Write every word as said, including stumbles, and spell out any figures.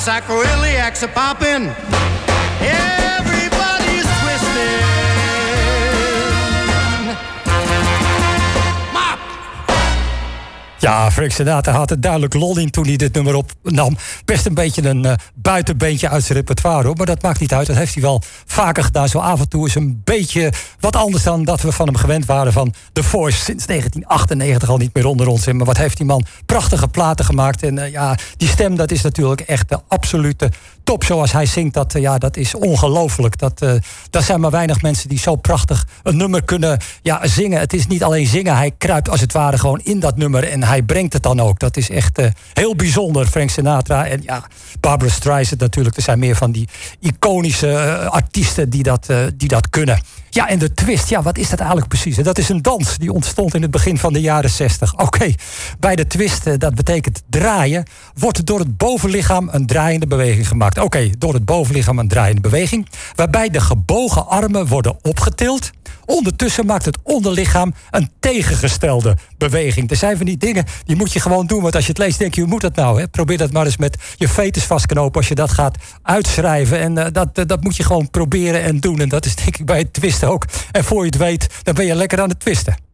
sacroiliacs are popping. Everybody's twisting. Mop! Ja, Frank Sinatra had het duidelijk lol in toen hij dit nummer opnam. Best een beetje een uh, buitenbeentje uit zijn repertoire, hoor. Maar dat maakt niet uit. Dat heeft hij wel vaker gedaan. Zo af en toe is een beetje wat anders dan dat we van hem gewend waren van The Voice. Sinds negentien achtennegentig al niet meer onder ons. Maar wat heeft die man prachtige platen gemaakt. En uh, ja, die stem, dat is natuurlijk echt de absolute top. Zoals hij zingt, dat, uh, ja, dat is ongelooflijk. Dat, uh, er zijn maar weinig mensen die zo prachtig een nummer kunnen ja, zingen. Het is niet alleen zingen. Hij kruipt als het ware gewoon in dat nummer. En hij brengt het dan ook. Dat is echt uh, heel bijzonder, Frank Sinatra. En ja, Barbra Streisand natuurlijk. Er zijn meer van die iconische uh, artiesten die dat, uh, die dat kunnen. Ja, en de twist, ja, wat is dat eigenlijk precies? Dat is een dans die ontstond in het begin van de jaren zestig. Oké, okay. Bij de twist, uh, dat betekent draaien, wordt door het bovenlichaam een draaiende beweging gemaakt. Oké, okay, door het bovenlichaam een draaiende beweging, waarbij de gebogen armen worden opgetild. Ondertussen maakt het onderlichaam een tegengestelde beweging. Er zijn van die dingen, die moet je gewoon doen. Want als je het leest, denk je, hoe moet dat nou? Hè? Probeer dat maar eens met je fetus vastknopen als je dat gaat uitschrijven. En uh, dat, uh, dat moet je gewoon proberen en doen. En dat is denk ik bij het twisten ook. En voor je het weet, dan ben je lekker aan het twisten.